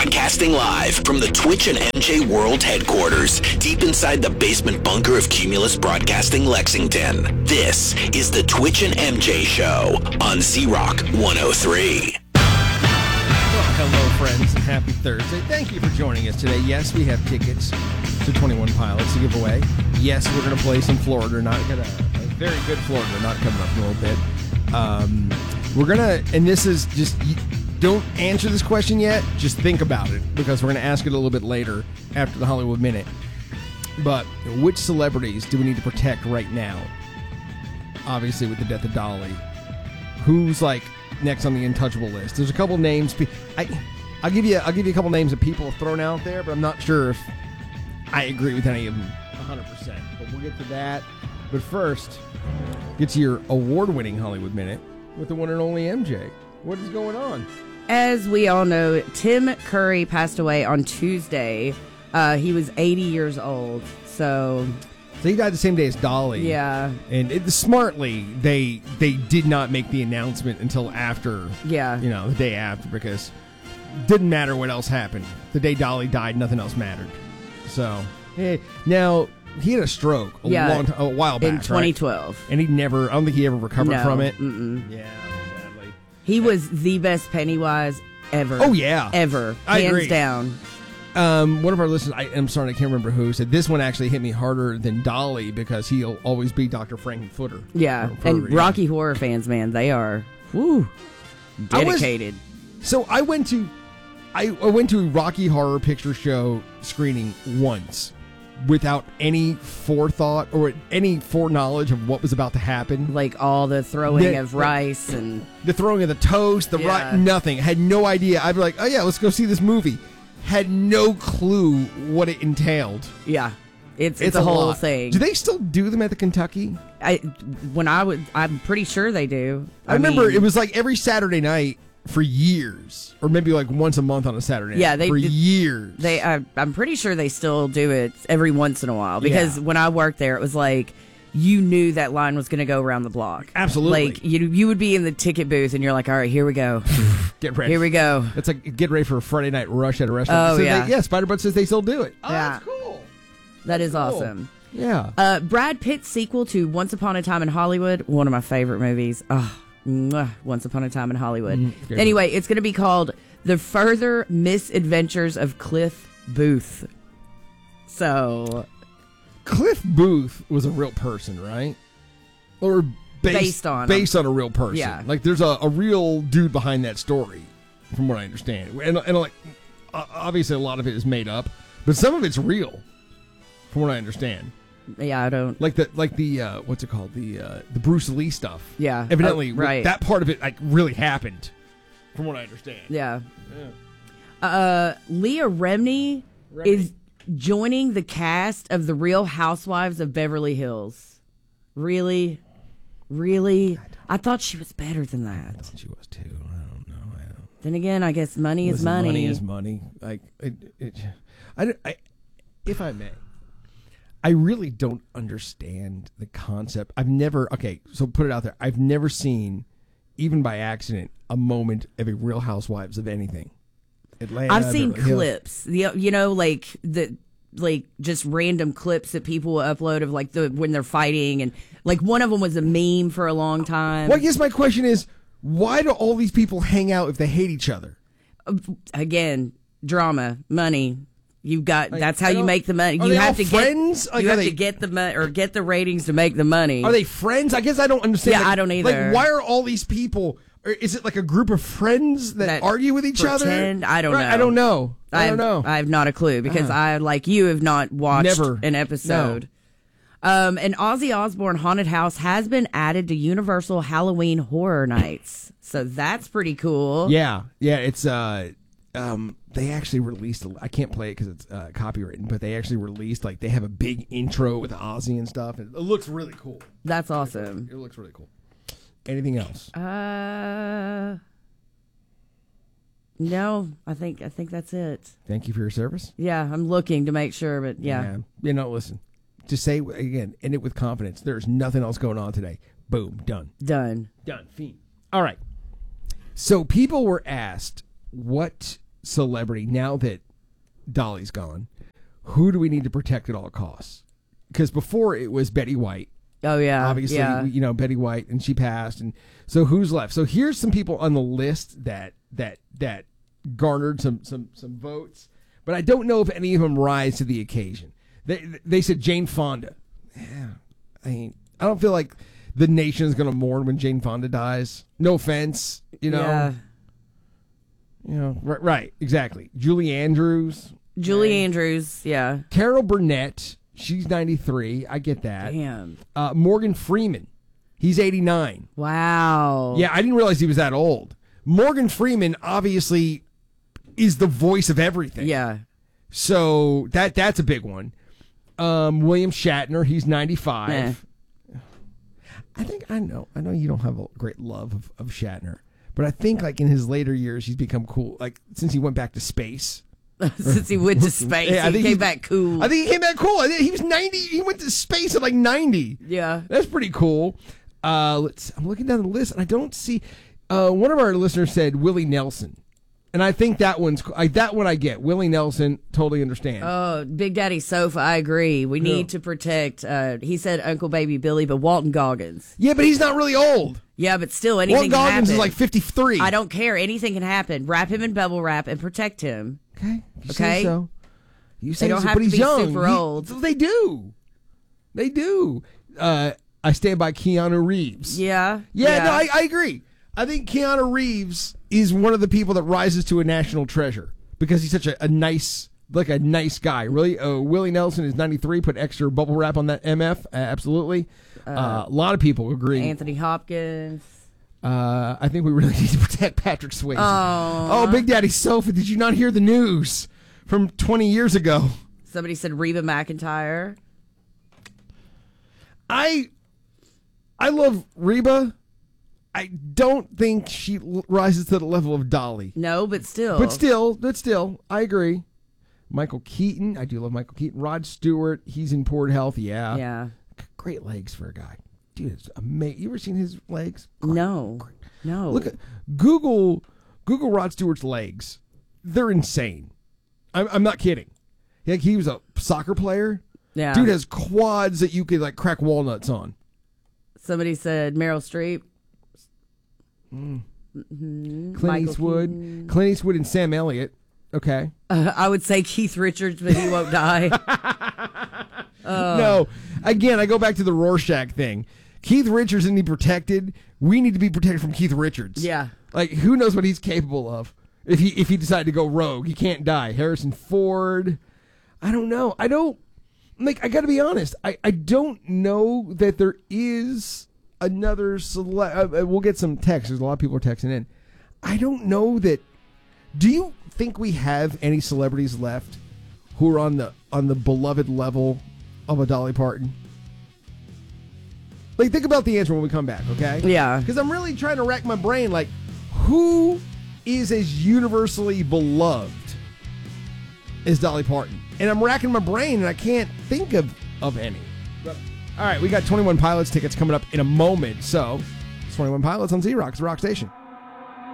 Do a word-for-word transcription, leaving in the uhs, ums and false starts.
Broadcasting live from the Twitch and M J World headquarters, deep inside the basement bunker of Cumulus Broadcasting Lexington. This is the Twitch and M J Show on Z-Rock one oh three. Well, hello, friends, and happy Thursday. Thank you for joining us today. Yes, we have tickets to twenty-one Pilots to give away. Yes, we're going to play some Florida. Not gonna, a very good Florida, not coming up in a little bit. Um, we're going to, and this is just... Don't answer this question yet. Just think about it, because we're going to ask it a little bit later after the Hollywood Minute. But which celebrities do we need to protect right now? Obviously, with the death of Dolly. Who's like next on the untouchable list? There's a couple names. I, I'll give you. I'll give you a couple names that people have thrown out there, but I'm not sure if I agree with any of them one hundred percent. But we'll get to that. But first, get to your award-winning Hollywood Minute with the one and only M J. What is going on? As we all know, Tim Curry passed away on Tuesday. Uh, he was eighty years old. So, so he died the same day as Dolly. Yeah. And it, smartly, they they did not make the announcement until after. Yeah. You know, the day after, because it didn't matter what else happened. The day Dolly died, nothing else mattered. So, eh. Now, he had a stroke a, yeah, long, a while back, in twenty twelve. Right? And he never, I don't think he ever recovered no, from it. Mm-mm. Yeah. He was the best Pennywise ever. Oh, yeah. Ever. I Hands agree. down. Um, one of our listeners, I, I'm sorry, I can't remember who, said this one actually hit me harder than Dolly because he'll always be Doctor Frankenfooter. Yeah. And reason. Rocky Horror fans, man, they are, whoo, dedicated. I was, so I went to, I, I went to a Rocky Horror Picture Show screening once, without any forethought or any foreknowledge of what was about to happen. Like all the throwing the, of rice and... The throwing of the toast, the yeah. rice, nothing. Had no idea. I'd be like, oh yeah, let's go see this movie. Had no clue what it entailed. Yeah. It's, it's, it's a, a whole lot. thing. Do they still do them at the Kentucky? I when I would, I'm pretty sure they do. I, I remember mean, it was like every Saturday night for years, or maybe like once a month on a Saturday. Yeah, they for did, years. They, I, I'm pretty sure they still do it every once in a while, because yeah. when I worked there, it was like you knew that line was going to go around the block. Absolutely, like you, you would be in the ticket booth, and you're like, all right, here we go, get ready, here we go. It's like get ready for a Friday night rush at a restaurant. Oh so yeah, they, yeah. Spider-Butt says they still do it. Oh, yeah. that's cool. That that's is cool. awesome. Yeah. Uh, Brad Pitt's sequel to Once Upon a Time in Hollywood, one of my favorite movies. Oh. Once Upon a Time in Hollywood. Mm-hmm. Anyway, it's going to be called The Further Misadventures of Cliff Booth. So, Cliff Booth was a real person, right? Or based, based on based on a real person. Yeah. Like there's a, a real dude behind that story, from what I understand. And, and like, obviously, a lot of it is made up, but some of it's real, from what I understand. Yeah, I don't like the like the uh, what's it called the uh, the Bruce Lee stuff. Yeah, evidently, oh, right. That part of it like really happened, from what I understand. Yeah. yeah. Uh, Leah Remini, Remini is joining the cast of The Real Housewives of Beverly Hills. Really, really, I, I thought she was better than that. I thought she was too. I don't know. I don't. Then again, I guess money Listen, is money. Money is money. Like it, it, I, I, if I may. I really don't understand the concept. I've never, okay, so put it out there. I've never seen, even by accident, a moment of a Real Housewives of anything. Atlanta, I've seen Beverly clips, the, you know, like the, like just random clips that people will upload of like the, when they're fighting, and like one of them was a meme for a long time. Well, I guess my question is, why do all these people hang out if they hate each other? Again, drama, money. You got like, that's how you make the money. Are you they have all to friends? get like, you have they, to get the money or get the ratings to make the money. Are they friends? I guess I don't understand. Yeah, like, I don't either. Like, why are all these people? Or is it like a group of friends that, that argue with each pretend, other? I don't right, know. I don't know. I, I don't know. I have not a clue because uh, I, like you, have not watched never, an episode. No. Um, an Ozzy Osbourne haunted house has been added to Universal Halloween Horror Nights, so that's pretty cool. Yeah, yeah. It's uh, um, they actually released. A, I can't play it because it's uh, copywritten, but they actually released like they have a big intro with Ozzy and stuff. And it looks really cool. That's awesome. It looks really cool. Anything else? Uh, no. I think I think that's it. Thank you for your service. Yeah, I'm looking to make sure, but yeah. yeah. You know, listen. Just say again, end it with confidence. There's nothing else going on today. Boom, done. Done. Done. Fiend. All right. So people were asked what celebrity now that Dolly's gone? Who do we need to protect at all costs? Because before it was Betty White. Oh, yeah. Obviously, yeah. you know, Betty White, and she passed. And so who's left? So here's some people on the list that that that garnered some some some votes, but I don't know if any of them rise to the occasion. They they said Jane Fonda. Yeah, I mean, I don't feel like the nation is going to mourn when Jane Fonda dies. No offense, you know. Yeah. You know, right, right, exactly. Julie Andrews. Julie right. Andrews, yeah. Carol Burnett. She's ninety-three. I get that. Damn. Uh, Morgan Freeman. He's eighty-nine. Wow. Yeah, I didn't realize he was that old. Morgan Freeman obviously is the voice of everything. Yeah. So that that's a big one. Um, William Shatner, he's ninety-five. Eh. I think I know. I know you don't have a great love of, of Shatner, but I think like in his later years he's become cool. Like since he went back to space. Since he went to space, Yeah, I he think came back cool. I think he came back cool. I think he was ninety. He went to space at like ninety. Yeah. That's pretty cool. Uh, let's. I'm looking down the list, and I don't see. Uh, one of our listeners said Willie Nelson, and I think that one's I, that one I get. Willie Nelson, totally understand. Oh, Big Daddy Sofa, I agree. We need Yeah. to protect. Uh, he said Uncle Baby Billy, but Walton Goggins. Yeah, but he's not really old. Yeah, but still, anything Walton can Goggins happen. is like fifty-three. I don't care. Anything can happen. Wrap him in bubble wrap and protect him. Okay. You Okay. Say so. You say don't so, have but to he's be young. super He- old. They do. They do. Uh, I stand by Keanu Reeves. Yeah. Yeah, no, I, I agree. I think Keanu Reeves is one of the people that rises to a national treasure because he's such a, a nice, like a nice guy. Really, uh, Willie Nelson is ninety-three. Put extra bubble wrap on that M F. Uh, absolutely. Uh, a lot of people agree. Anthony Hopkins. Uh, I think we really need to protect Patrick Swayze. Oh. Oh, Big Daddy Sofa, did you not hear the news from twenty years ago? Somebody said Reba McEntire. I I love Reba. I don't think she l- rises to the level of Dolly. No, but still. But still, but still, I agree. Michael Keaton, I do love Michael Keaton. Rod Stewart, he's in poor health, yeah. Yeah. Great legs for a guy. Dude, it's amazing. You ever seen his legs? No. No. Look at Google Google Rod Stewart's legs. They're insane. I'm, I'm not kidding. Like he was a soccer player. Yeah. Dude has quads that you could like crack walnuts on. Somebody said Meryl Streep. Mm. Mm-hmm. Clint Michael Eastwood, Keaton. Clint Eastwood and Sam Elliott. Okay. Uh, I would say Keith Richards, but he won't die. uh, No. Again, I go back to the Rorschach thing. Keith Richards isn't he protected? We need to be protected from Keith Richards. Yeah. Like who knows what he's capable of? If he if he decided to go rogue, he can't die. Harrison Ford. I don't know. I don't like I got to be honest. I, I don't know that there is another cele- uh, we'll get some texts. There's a lot of people are texting in. I don't know that do you think we have any celebrities left who are on the on the beloved level of a Dolly Parton? Like, think about the answer when we come back, okay? Yeah. Because I'm really trying to rack my brain, like, who is as universally beloved as Dolly Parton? And I'm racking my brain, and I can't think of, of any. But, all right, we got twenty-one Pilots tickets coming up in a moment. So, it's twenty-one Pilots on Z-Rock, the Rock Station.